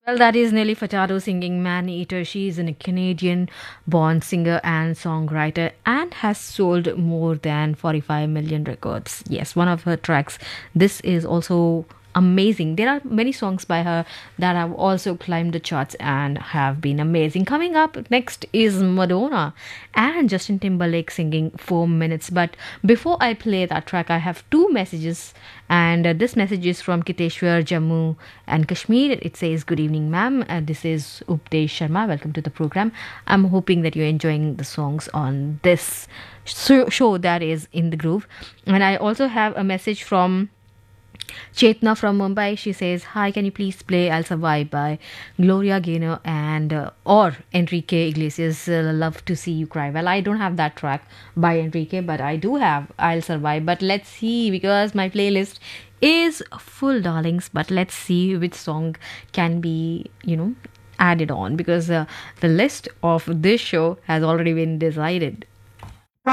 Well, that is Nelly Furtado singing Man Eater. She is a Canadian born singer and songwriter and has sold more than 45 million records. Yes, one of her tracks. This is also amazing. There are many songs by her that have also climbed the charts and have been amazing. Coming up next is Madonna and Justin Timberlake singing 4 minutes. But before I play that track, I have two messages, and this message is from Kiteshwar, Jammu and Kashmir. It says, "Good evening, ma'am. This is Updesh Sharma. Welcome to the program. I'm hoping that you're enjoying the songs on this show that is In the Groove." And I also have a message from Chetna from Mumbai. She says, "Hi, can you please play I'll Survive by Gloria Gaynor and or Enrique Iglesias? Love to see you cry." Well, I don't have that track by Enrique, but I do have I'll Survive. But let's see, because my playlist is full, darlings. But let's see which song can be, added on, because the list of this show has already been decided.